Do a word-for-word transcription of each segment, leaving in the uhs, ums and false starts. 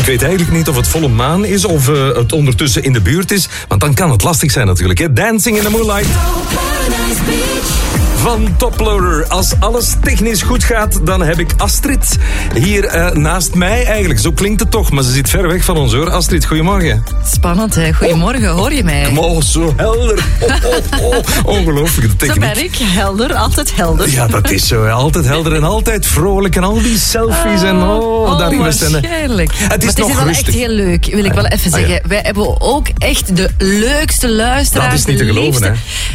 Ik weet eigenlijk niet of het volle maan is of uh, het ondertussen in de buurt is. Want dan kan het lastig zijn natuurlijk. Hè? Dancing in the Moonlight. Van Toploader. Als alles technisch goed gaat, dan heb ik Astrid hier uh, naast mij eigenlijk. Zo klinkt het toch, maar ze zit ver weg van ons hoor. Astrid, goedemorgen. Spannend hè, goedemorgen, hoor je mij? Oh, zo helder. Oh, oh, oh. Ongelooflijk, de techniek. Zo ben ik, helder, altijd helder. Ja, dat is zo, altijd helder en altijd vrolijk. En al die selfies en oh, oh daarin we zijn. Waarschijnlijk. Het is, maar het nog is wel rustig. echt heel leuk, wil ik wel even ah, zeggen. ja. Wij hebben ook echt de leukste luisteraars. Dat is niet te geloven, liefste... hè?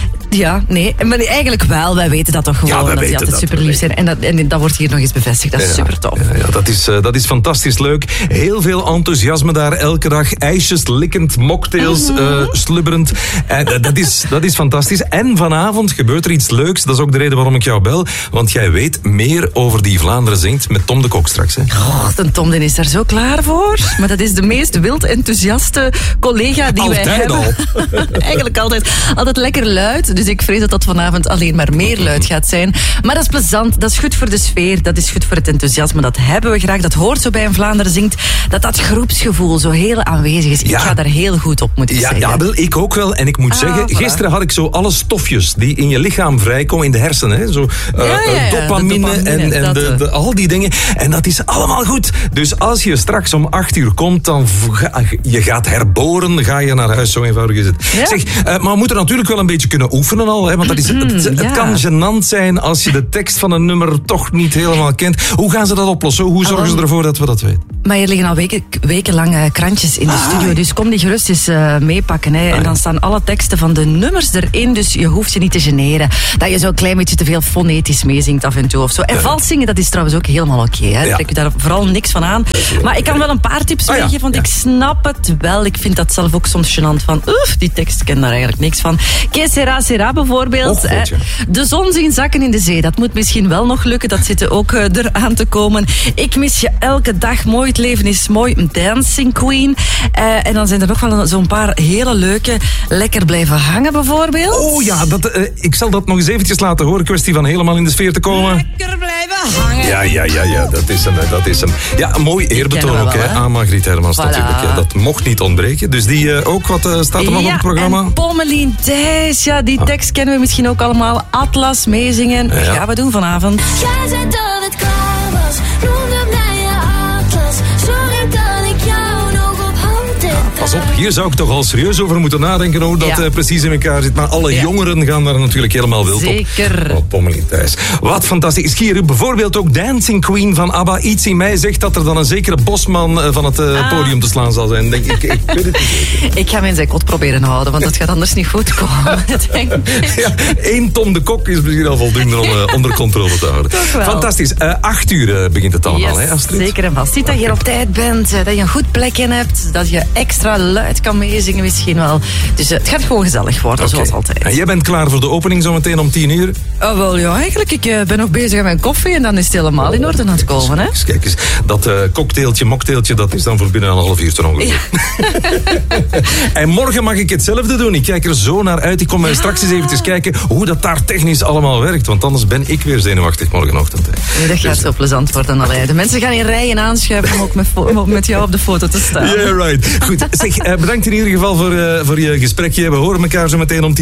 Ja, nee, maar eigenlijk wel. Wij weten dat toch gewoon, ja, dat die altijd dat, super lief zijn. En dat, en dat wordt hier nog eens bevestigd. Dat is ja, super tof. Ja, ja, dat, is, uh, dat is fantastisch leuk. Heel veel enthousiasme daar elke dag. IJsjes likkend, mocktails uh, slubberend. En, uh, dat, is, dat is fantastisch. En vanavond gebeurt er iets leuks. Dat is ook de reden waarom ik jou bel. Want jij weet meer over die Vlaanderen zingt met Tom de Kok straks. Hè? God, en Tom den is daar zo klaar voor. Maar dat is de meest wild enthousiaste collega die altijd wij hebben. Al. Eigenlijk altijd. Altijd lekker luid. Dus ik vrees dat dat vanavond alleen maar meer luid gaat zijn. Maar dat is plezant. Dat is goed voor de sfeer. Dat is goed voor het enthousiasme. Dat hebben we graag. Dat hoort zo bij een Vlaanderen zingt. Dat dat groepsgevoel zo heel aanwezig is. Ja. Ik ga daar heel goed op, moet ik ja, zeggen. Ja, wel, ik ook wel. En ik moet ah, zeggen, voilà. gisteren had ik zo alle stofjes die in je lichaam vrijkomen, in de hersenen. Hè? Zo, uh, ja, ja, ja, dopamine, dopamine en, en dat, de, de, al die dingen. En dat is allemaal goed. Dus als je straks om acht uur komt, dan ga, je gaat herboren, ga je naar huis. Zo eenvoudig is het. Ja. Zeg, uh, maar we moeten natuurlijk wel een beetje kunnen oefenen al. Hè? Want dat is, het, het, het ja. kan gênant zijn als je de tekst van een nummer toch niet helemaal kent. Hoe gaan ze dat oplossen? Hoe zorgen ze ervoor dat we dat weten? Maar er liggen al weken, wekenlang uh, krantjes in de ah, studio. Dus kom die gerust eens uh, meepakken. Hè. En dan staan alle teksten van de nummers erin. Dus je hoeft je niet te generen. Dat je zo een klein beetje te veel fonetisch meezingt af en toe. Of zo. En ja. vals zingen, dat is trouwens ook helemaal oké. Okay, ja. Trek je daar vooral niks van aan. Maar ik kan wel een paar tips ah, meegeven. ja. Want ja. ik snap het wel. Ik vind dat zelf ook soms gênant van... Oef, die tekst, ik ken daar eigenlijk niks van. Que sera sera bijvoorbeeld. Oh, God, ja. De zon zien zakken in de zee. Dat moet misschien wel nog lukken. Dat zit er ook uh, eraan te komen. Ik mis je elke dag. Mooi, het leven is mooi. Dancing Queen. Uh, en dan zijn er nog wel zo'n paar hele leuke. Lekker blijven hangen bijvoorbeeld. Oh ja, dat, uh, ik zal dat nog eens eventjes laten horen. Kwestie van helemaal in de sfeer te komen. Lekker blijven hangen. Ja, ja, ja, ja, dat is hem, dat is hem. Ja, een mooi eerbetoon ook, hè, aan Margriet Hermans voilà. natuurlijk. Ja, dat mocht niet ontbreken. Dus die uh, ook, wat uh, staat er nog ja, op het programma? En Pommelien Thijs, ja, die ah. tekst kennen we misschien ook allemaal. Atlas, meezingen. Ja, ja. Gaan we doen vanavond. Jij zei dat het klaar was, noemde mij je Atlas. Sorry dat ik jou nog op hand heb. Ja, pas op, hier zou ik toch al serieus over moeten nadenken hoe dat ja. uh, precies in elkaar zit. Maar alle ja. jongeren gaan daar natuurlijk helemaal wild Zeker. op. Zeker. Oh, Pommelien Thijs. Wat fantastisch. Hier bijvoorbeeld ook Dancing Queen van ABBA. Iets in mij zegt dat er dan een zekere bosman van het uh, ah. podium te slaan zal zijn. Denk ik, ik weet het niet. Ik ga mijn zijn kot proberen houden, want dat gaat anders niet goed komen. Denk ik. Ja, één Tom de Kok is misschien al voldoende om uh, onder controle te houden. Fantastisch. Uh, acht uur uh, begint het allemaal, yes, hè Astrid? Zeker en vast. Ziet dat je hier op tijd bent, dat je een goed plekje hebt, dat je extra luid kan meezingen misschien wel. Dus uh, het gaat gewoon gezellig worden, okay. zoals altijd. En jij bent klaar voor de opening zometeen om tien uur? Oh, wel ja, eigenlijk. Ik uh, ben nog bezig aan mijn koffie en dan is het helemaal in orde aan het komen. Hè? Kijk, kijk eens, dat uh, cocktailtje, mocktailtje, dat is dan voor binnen een half uur ongeveer. Ja. En morgen mag ik hetzelfde doen. Ik kijk er zo naar uit. Ik kom ja. straks eens eventjes kijken hoe dat daar technisch allemaal werkt. Want anders ben ik weer zenuwachtig morgenochtend. Nee, dat gaat dus zo plezant worden. Allee. De mensen gaan in rijen aanschuiven om ook met, om met jou op de foto te staan. Yeah, right. Goed. Zeg, uh, bedankt in ieder geval voor, uh, voor je gesprekje. We horen elkaar zo meteen om tien